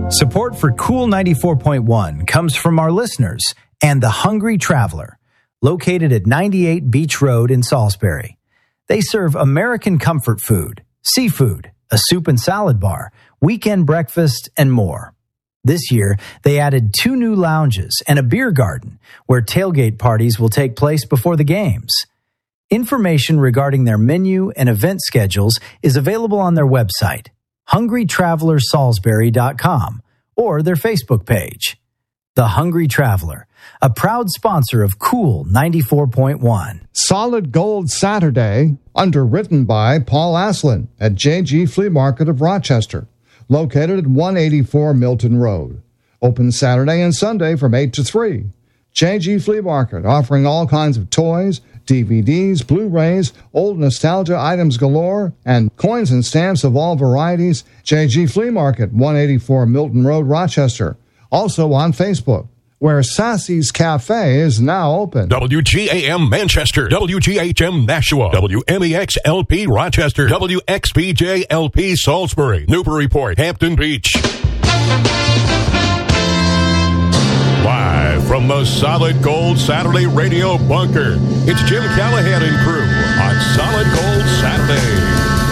Support for Cool 94.1 comes from our listeners and The Hungry Traveler, located at 98 Beach Road in Salisbury. They serve American comfort food, seafood, a soup and salad bar, weekend breakfast, and more. This year, they added 2 new lounges and a beer garden where tailgate parties will take place before the games. Information regarding their menu and event schedules is available on their website, hungrytravelersalisbury.com, or their Facebook page. The Hungry Traveler, a proud sponsor of Cool 94.1. Solid Gold Saturday, underwritten by Paul Aslin at JG Flea Market of Rochester, located at 184 Milton Road. Open Saturday and Sunday from 8 to 3. JG Flea Market, offering all kinds of toys, DVDs, Blu-rays, old nostalgia items galore, and coins and stamps of all varieties. JG Flea Market, 184 Milton Road, Rochester. Also on Facebook, where Sassy's Cafe is now open. WGAM Manchester, WGHM Nashua, WMEX LP Rochester, WXPJ LP Salisbury, Newburyport, Hampton Beach. Live from the Solid Gold Saturday Radio Bunker, it's Jim Callahan and crew on Solid Gold Saturday.